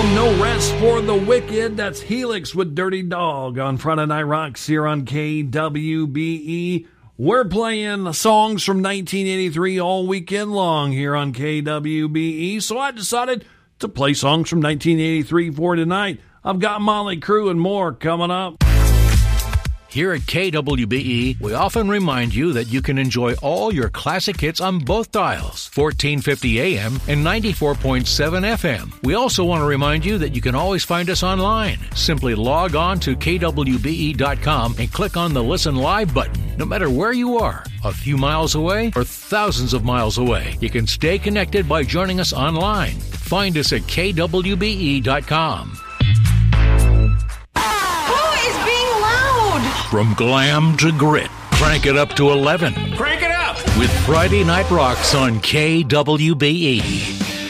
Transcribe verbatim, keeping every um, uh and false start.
No Rest for the Wicked. That's Helix with Dirty Dog on Friday Night Rocks here on K W B E. We're playing songs from nineteen eighty-three all weekend long here on K W B E, so I decided to play songs from nineteen eighty-three for tonight. I've got Motley Crue and more coming up. Here at K W B E, we often remind you that you can enjoy all your classic hits on both dials, fourteen fifty A M and ninety-four point seven F M. We also want to remind you that you can always find us online. Simply log on to K W B E dot com and click on the Listen Live button. No matter where you are, a few miles away or thousands of miles away, you can stay connected by joining us online. Find us at K W B E dot com. From glam to grit, crank it up to eleven. Crank it up! With Friday Night Rocks on K W B E.